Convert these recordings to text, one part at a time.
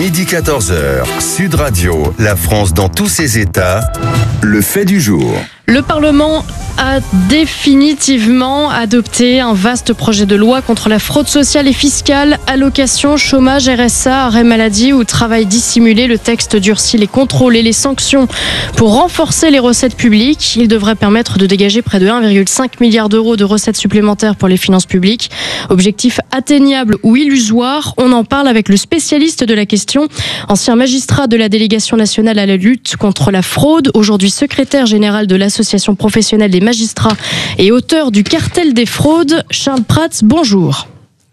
Midi 14h, Sud Radio, la France dans tous ses états, le fait du jour. Le Parlement a définitivement adopté un vaste projet de loi contre la fraude sociale et fiscale, allocations, chômage, RSA, arrêt maladie ou travail dissimulé. Le texte durcit les contrôles et les sanctions pour renforcer les recettes publiques. Il devrait permettre de dégager près de 1,5 milliard d'euros de recettes supplémentaires pour les finances publiques. Objectif atteignable ou illusoire? On en parle avec le spécialiste de la question, ancien magistrat de la délégation nationale à la lutte contre la fraude, aujourd'hui secrétaire général de l'Association professionnelle des magistrats et auteur du cartel des fraudes. Charles Prats, bonjour.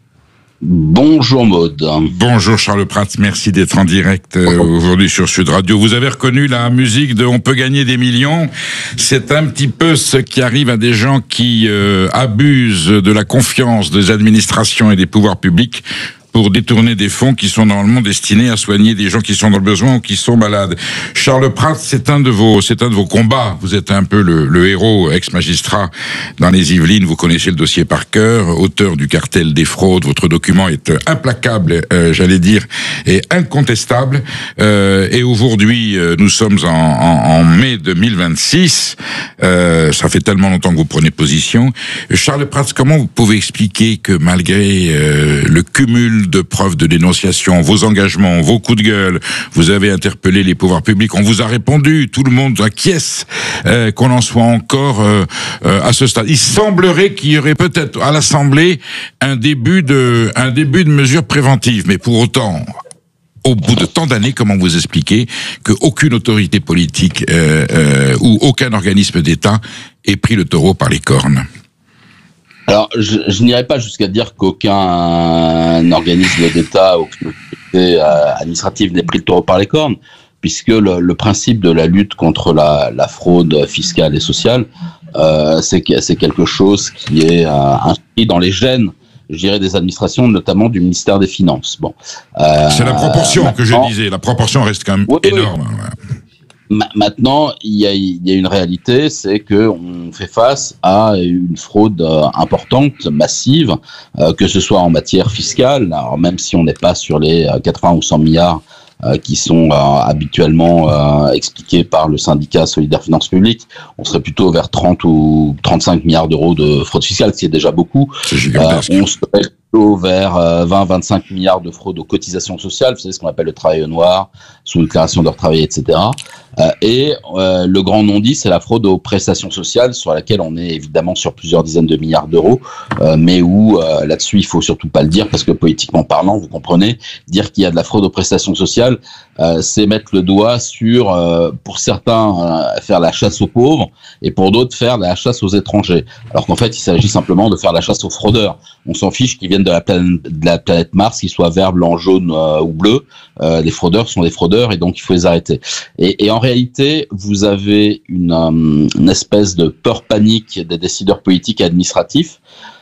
Bonjour Maud. Bonjour Charles Prats, merci d'être en direct aujourd'hui sur Sud Radio. Vous avez reconnu la musique de On peut gagner des millions. C'est un petit peu ce qui arrive à des gens qui abusent de la confiance des administrations et des pouvoirs publics pour détourner des fonds qui sont normalement destinés à soigner des gens qui sont dans le besoin ou qui sont malades. Charles Prats, c'est un de vos combats. Vous êtes un peu le héros, ex-magistrat dans les Yvelines. Vous connaissez le dossier par cœur, auteur du cartel des fraudes. Votre document est implacable, j'allais dire, et incontestable. Et aujourd'hui, nous sommes en mai 2026. Ça fait tellement longtemps que vous prenez position. Charles Prats, comment vous pouvez expliquer que malgré le cumul de preuves de dénonciation, vos engagements, vos coups de gueule, vous avez interpellé les pouvoirs publics, on vous a répondu, tout le monde acquiesce, qu'on en soit encore à ce stade. Il semblerait qu'il y aurait peut-être à l'Assemblée un début de mesures préventives, mais pour autant, au bout de tant d'années, comment vous expliquez qu'aucune autorité politique ou aucun organisme d'État ait pris le taureau par les cornes? Alors, je n'irai pas jusqu'à dire qu'aucun organisme d'État ou autorité administrative n'ait pris le taureau par les cornes, puisque le principe de la lutte contre la fraude fiscale et sociale, c'est quelque chose qui est inscrit dans les gènes, je dirais, des administrations, notamment du ministère des Finances. Bon, c'est la proportion que je disais. La proportion reste quand même énorme. Oui. Maintenant, il y a une réalité, c'est que on fait face à une fraude importante, massive, que ce soit en matière fiscale. Alors même si on n'est pas sur les 80 ou 100 milliards qui sont habituellement expliqués par le syndicat Solidaires Finances Publiques, on serait plutôt vers 30 ou 35 milliards d'euros de fraude fiscale, ce qui est déjà beaucoup. C'est gigantesque. On serait plutôt vers 20-25 milliards de fraude aux cotisations sociales, vous savez ce qu'on appelle le travail au noir, sous déclaration d'heures travaillées, etc. Et le grand non-dit, c'est la fraude aux prestations sociales, sur laquelle on est évidemment sur plusieurs dizaines de milliards d'euros, mais où là-dessus, il faut surtout pas le dire, parce que politiquement parlant, vous comprenez, dire qu'il y a de la fraude aux prestations sociales, c'est mettre le doigt sur, pour certains, faire la chasse aux pauvres, et pour d'autres, faire la chasse aux étrangers. Alors qu'en fait, il s'agit simplement de faire la chasse aux fraudeurs. On s'en fiche qu'ils viennent de la planète Mars, qu'ils soient vert, blanc, jaune ou bleu. Les fraudeurs sont des fraudeurs, et donc il faut les arrêter. Et en réalité, vous avez une espèce de peur panique des décideurs politiques et administratifs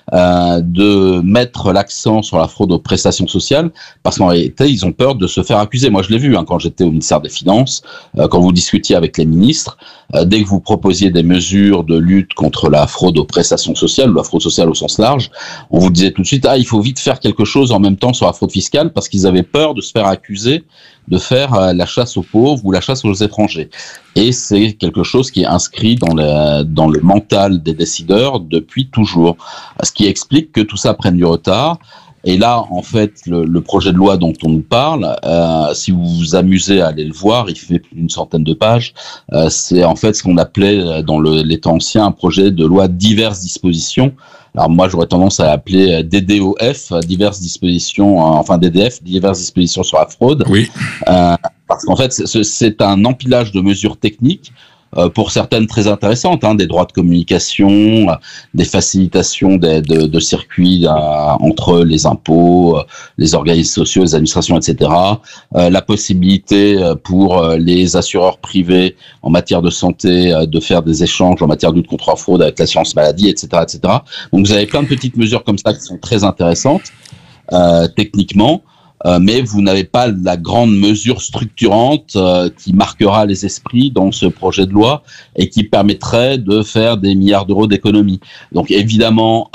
de mettre l'accent sur la fraude aux prestations sociales, parce qu'en réalité, ils ont peur de se faire accuser. Moi, je l'ai vu quand j'étais au ministère des Finances, quand vous discutiez avec les ministres, dès que vous proposiez des mesures de lutte contre la fraude aux prestations sociales, ou la fraude sociale au sens large, on vous disait tout de suite, il faut vite faire quelque chose en même temps sur la fraude fiscale, parce qu'ils avaient peur de se faire accuser de faire la chasse aux pauvres ou la chasse aux étrangers. Et c'est quelque chose qui est inscrit dans le mental des décideurs depuis toujours. Ce qui explique que tout ça prenne du retard. Et là, en fait, le projet de loi dont on nous parle, si vous vous amusez à aller le voir, il fait plus d'une centaine de pages. C'est en fait ce qu'on appelait dans les temps anciens un projet de loi diverses dispositions. Alors moi, j'aurais tendance à l'appeler DDoF, diverses dispositions, enfin DDF, diverses dispositions sur la fraude. Oui. Parce qu'en fait, c'est un empilage de mesures techniques, pour certaines très intéressantes, des droits de communication, des facilitations de circuits entre les impôts, les organismes sociaux, les administrations, etc. La possibilité pour les assureurs privés en matière de santé de faire des échanges en matière de lutte contre la fraude avec l'assurance maladie, etc., etc. Donc vous avez plein de petites mesures comme ça qui sont très intéressantes techniquement. mais vous n'avez pas la grande mesure structurante qui marquera les esprits dans ce projet de loi et qui permettrait de faire des milliards d'euros d'économies. Donc évidemment,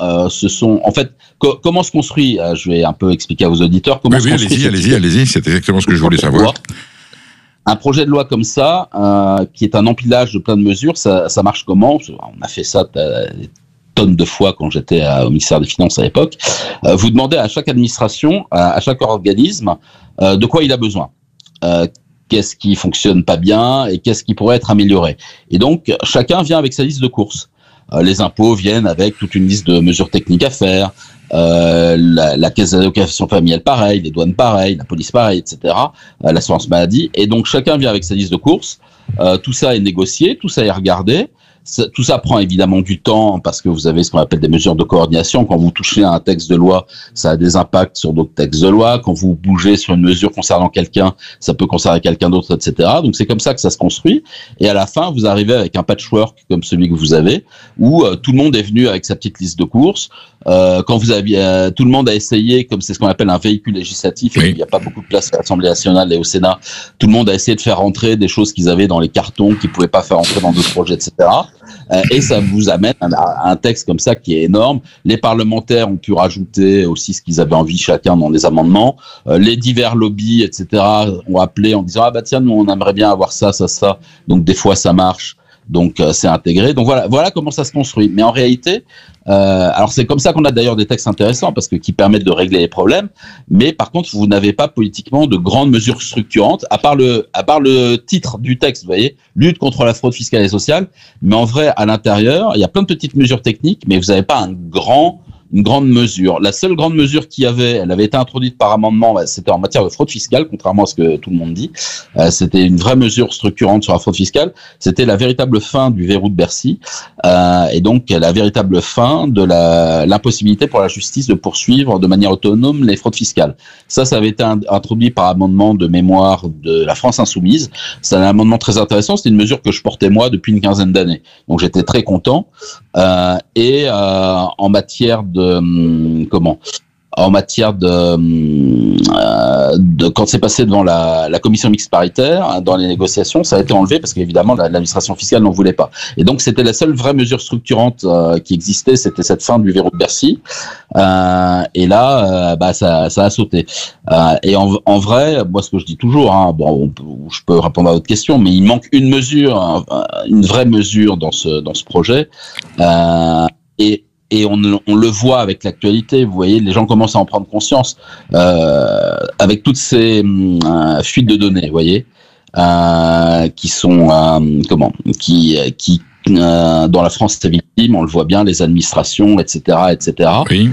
comment se construit, je vais un peu expliquer à vos auditeurs comment se construit. Allez-y, c'est exactement ce que je voulais savoir. Un projet de loi comme ça, qui est un empilage de plein de mesures, ça marche comment? On a fait ça des tonnes de fois quand j'étais au ministère des Finances à l'époque. Vous demandez à chaque administration, à chaque organisme, de quoi il a besoin. Qu'est-ce qui fonctionne pas bien et qu'est-ce qui pourrait être amélioré. Et donc, chacun vient avec sa liste de courses. Les impôts viennent avec toute une liste de mesures techniques à faire. La caisse d'allocation familiale pareil, les douanes pareil, la police pareil, etc. L'assurance maladie. Et donc chacun vient avec sa liste de courses. Tout ça est négocié, tout ça est regardé. Tout ça prend évidemment du temps parce que vous avez ce qu'on appelle des mesures de coordination. Quand vous touchez à un texte de loi, ça a des impacts sur d'autres textes de loi. Quand vous bougez sur une mesure concernant quelqu'un, ça peut concerner quelqu'un d'autre, etc. Donc c'est comme ça que ça se construit. Et à la fin, vous arrivez avec un patchwork comme celui que vous avez, où tout le monde est venu avec sa petite liste de courses. Quand vous aviez, tout le monde a essayé, comme c'est ce qu'on appelle un véhicule législatif, et il n'y a pas beaucoup de place à l'Assemblée nationale et au Sénat, tout le monde a essayé de faire rentrer des choses qu'ils avaient dans les cartons, qu'ils pouvaient pas faire rentrer dans d'autres projets, etc. Et ça vous amène à un texte comme ça qui est énorme. Les parlementaires ont pu rajouter aussi ce qu'ils avaient envie chacun dans des amendements. Les divers lobbies, etc. ont appelé en disant tiens, nous on aimerait bien avoir ça. Donc des fois ça marche. Donc c'est intégré. Donc voilà comment ça se construit. Mais en réalité, alors c'est comme ça qu'on a d'ailleurs des textes intéressants parce que qui permettent de régler les problèmes. Mais par contre, vous n'avez pas politiquement de grandes mesures structurantes, à part le titre du texte, vous voyez, lutte contre la fraude fiscale et sociale. Mais en vrai, à l'intérieur, il y a plein de petites mesures techniques, mais vous n'avez pas une grande mesure. La seule grande mesure qu'il y avait, elle avait été introduite par amendement, c'était en matière de fraude fiscale, contrairement à ce que tout le monde dit. C'était une vraie mesure structurante sur la fraude fiscale. C'était la véritable fin du verrou de Bercy, et donc la véritable fin de l'impossibilité pour la justice de poursuivre de manière autonome les fraudes fiscales. Ça avait été introduit par amendement de mémoire de la France Insoumise. C'est un amendement très intéressant. C'était une mesure que je portais moi depuis une quinzaine d'années. Donc j'étais très content. Et en matière de quand c'est passé devant la commission mixte paritaire, dans les négociations, ça a été enlevé parce qu'évidemment l'administration fiscale n'en voulait pas. Et donc c'était la seule vraie mesure structurante qui existait, c'était cette fin du verrou de Bercy. Et là, ça a sauté. Et en vrai, moi ce que je dis toujours, je peux répondre à votre question, mais il manque une mesure, une vraie mesure dans ce projet. Et on le voit avec l'actualité, vous voyez, les gens commencent à en prendre conscience avec toutes ces fuites de données, vous voyez, qui sont dans la France c'est victime, on le voit bien, les administrations, etc., etc. Oui.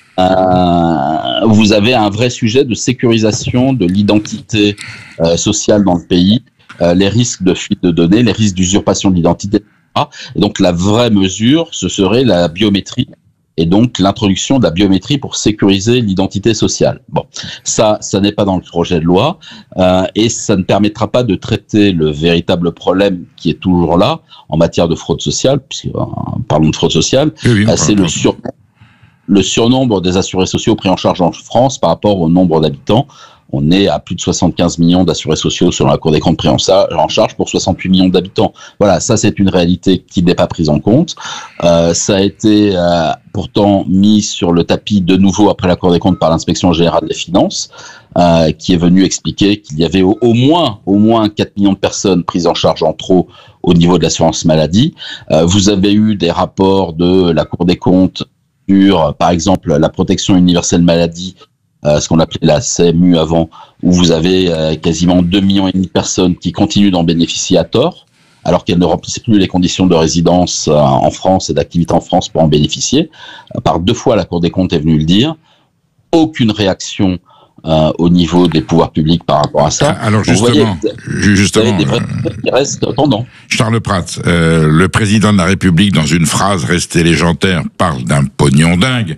Vous avez un vrai sujet de sécurisation de l'identité sociale dans le pays, les risques de fuite de données, les risques d'usurpation de l'identité. Et donc la vraie mesure, ce serait la biométrie et donc l'introduction de la biométrie pour sécuriser l'identité sociale. Bon, ça n'est pas dans le projet de loi et ça ne permettra pas de traiter le véritable problème qui est toujours là en matière de fraude sociale, puisque parlons de fraude sociale, c'est le surnombre des assurés sociaux pris en charge en France par rapport au nombre d'habitants. On est à plus de 75 millions d'assurés sociaux selon la Cour des comptes pris en charge pour 68 millions d'habitants. Voilà, ça c'est une réalité qui n'est pas prise en compte. Ça a été pourtant mis sur le tapis de nouveau après la Cour des comptes par l'Inspection générale des finances, qui est venue expliquer qu'il y avait au moins 4 millions de personnes prises en charge en trop au niveau de l'assurance maladie. Vous avez eu des rapports de la Cour des comptes sur, par exemple, la protection universelle maladie, ce qu'on appelait la CMU avant, où vous avez quasiment 2,5 millions de personnes qui continuent d'en bénéficier à tort, alors qu'elles ne remplissent plus les conditions de résidence en France et d'activité en France pour en bénéficier. Par 2 fois, la Cour des comptes est venue le dire. Aucune réaction au niveau des pouvoirs publics par rapport à ça. Alors justement, vous avez des vrais qui restent pendant. Charles Prats, le président de la République, dans une phrase restée légendaire, parle d'un pognon dingue.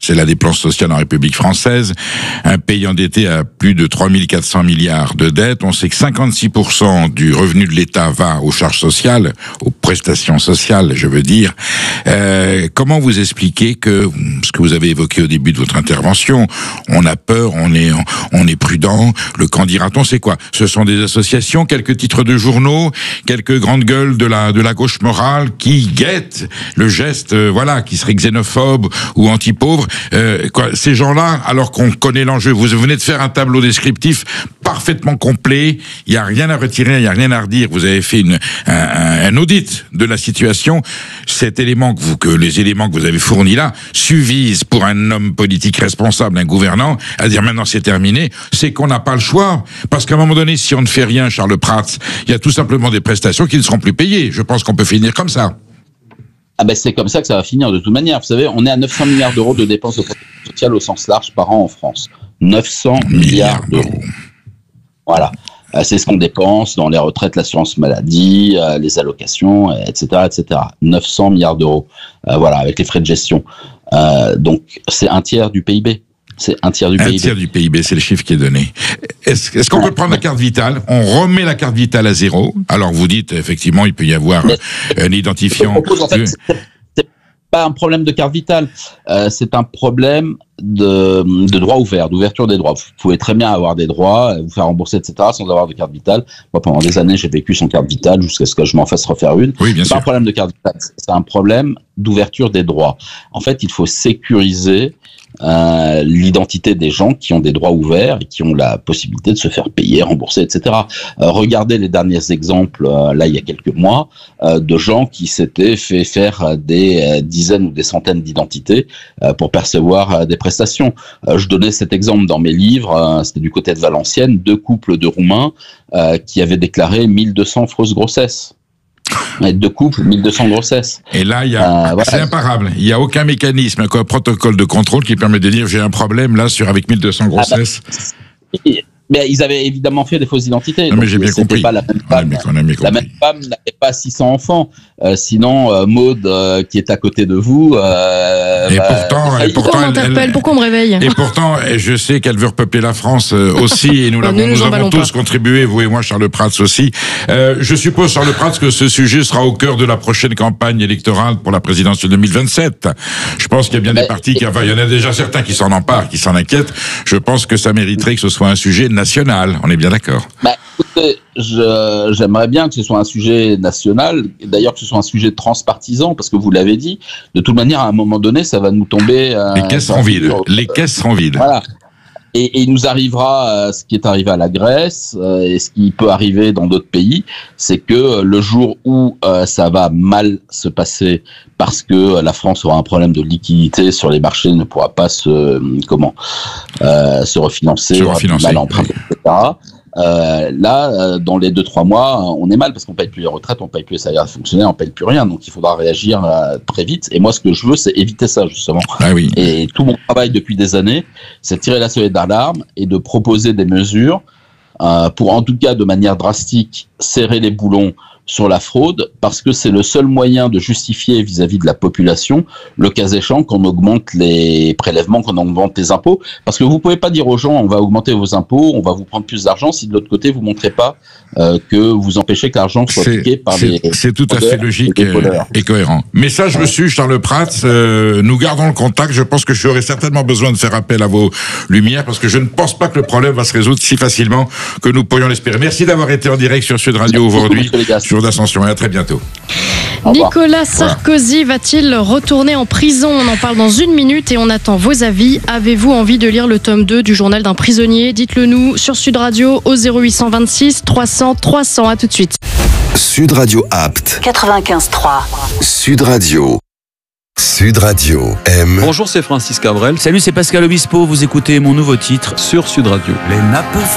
c'est la dépense sociale en République française, un pays endetté à plus de 3400 milliards de dettes. On sait que 56% du revenu de l'État va aux charges sociales, aux prestations sociales, je veux dire. Comment vous expliquez que, ce que vous avez évoqué au début de votre intervention, on a peur, on est prudent, le qu'en dira-t-on, c'est quoi? Ce sont des associations, quelques titres de journaux, quelques grandes gueules de la gauche morale qui guettent le geste, qui serait xénophobe ou anti-pauvre. Ces gens-là, alors qu'on connaît l'enjeu, vous venez de faire un tableau descriptif parfaitement complet, il n'y a rien à retirer, il n'y a rien à redire, vous avez fait un audit de la situation, les éléments que vous avez fournis là suffisent pour un homme politique responsable, un gouvernant, à dire maintenant c'est terminé, c'est qu'on n'a pas le choix, parce qu'à un moment donné, si on ne fait rien, Charles Prats, il y a tout simplement des prestations qui ne seront plus payées, je pense qu'on peut finir comme ça. C'est comme ça que ça va finir de toute manière. Vous savez, on est à 900 milliards d'euros de dépenses de protection sociale au sens large par an en France. 900 milliards d'euros. Voilà. C'est ce qu'on dépense dans les retraites, l'assurance maladie, les allocations, etc., etc. 900 milliards d'euros. Avec les frais de gestion. Donc, c'est un tiers du PIB. C'est un tiers du PIB. Un tiers du PIB, c'est le chiffre qui est donné. Est-ce qu'on peut prendre la carte vitale? On remet la carte vitale à zéro. Alors vous dites, effectivement, il peut y avoir un identifiant. C'est pas un problème de carte vitale. C'est un problème de droit ouvert, d'ouverture des droits. Vous pouvez très bien avoir des droits, vous faire rembourser, etc., sans avoir de carte vitale. Moi, pendant des années, j'ai vécu sans carte vitale jusqu'à ce que je m'en fasse refaire une. Oui, bien sûr. C'est pas un problème de carte vitale. C'est un problème d'ouverture des droits. En fait, il faut sécuriser l'identité des gens qui ont des droits ouverts et qui ont la possibilité de se faire payer, rembourser, etc. Regardez les derniers exemples, il y a quelques mois, de gens qui s'étaient fait faire des dizaines ou des centaines d'identités pour percevoir des prestations. Je donnais cet exemple dans mes livres, c'était du côté de Valenciennes, 2 couples de Roumains qui avaient déclaré 1200 fausses grossesses. 2 couples, 1200 grossesses. Et là, c'est imparable. Il n'y a aucun mécanisme, un protocole de contrôle qui permet de dire j'ai un problème là avec 1200 grossesses. Mais ils avaient évidemment fait des fausses identités. Non, mais j'ai bien compris. Pas la même femme. La même femme n'avait pas 600 enfants. Sinon, Maud, qui est à côté de vous. Pourquoi on m'interpelle? Pourquoi on me réveille? Et pourtant, je sais qu'elle veut repeupler la France aussi, et nous avons tous contribué, vous et moi, Charles Prats aussi. Je suppose, Charles Prats, que ce sujet sera au cœur de la prochaine campagne électorale pour la présidentielle 2027. Je pense qu'il y a bien des partis il y en a déjà certains qui s'en emparent, qui s'en inquiètent. Je pense que ça mériterait que ce soit un sujet national. On est bien d'accord. Écoutez, j'aimerais bien que ce soit un sujet national, d'ailleurs que ce soit un sujet transpartisan, parce que vous l'avez dit, de toute manière, à un moment donné, ça va nous tomber... Les caisses seront vides. Les caisses seront vides. Voilà. Et il nous arrivera ce qui est arrivé à la Grèce et ce qui peut arriver dans d'autres pays, c'est que le jour où ça va mal se passer parce que la France aura un problème de liquidité sur les marchés, ne pourra pas se refinancer, mal emprunter, etc. Dans les 2-3 mois, on est mal parce qu'on paye plus les retraites, on paye plus les salaires fonctionnaires, on paye plus rien. Donc il faudra réagir très vite. Et moi, ce que je veux, c'est éviter ça justement. Ah oui. Et tout mon travail depuis des années, c'est de tirer la sonnette d'alarme et de proposer des mesures pour, en tout cas, de manière drastique, serrer les boulons sur la fraude, parce que c'est le seul moyen de justifier vis-à-vis de la population, le cas échéant, qu'on augmente les prélèvements, qu'on augmente les impôts, parce que vous pouvez pas dire aux gens on va augmenter vos impôts, on va vous prendre plus d'argent, si de l'autre côté vous montrez pas que vous empêchez que l'argent soit piqué par les... C'est tout à fait logique et cohérent. Message reçu, Charles Prats, nous gardons le contact, je pense que j'aurai certainement besoin de faire appel à vos lumières, parce que je ne pense pas que le problème va se résoudre si facilement que nous pourrions l'espérer. Merci d'avoir été en direct sur Sud Radio aujourd'hui. D'Ascension, et à très bientôt. Nicolas Sarkozy va-t-il retourner en prison? On en parle dans 1 minute et on attend vos avis. Avez-vous envie de lire le tome 2 du journal d'un prisonnier? Dites-le nous sur Sud Radio au 0826 300 300. À tout de suite. Sud Radio Apt 95.3. Sud Radio. Sud Radio aime. Bonjour, c'est Francis Cabrel. Salut, c'est Pascal Obispo. Vous écoutez mon nouveau titre sur Sud Radio. Les nappes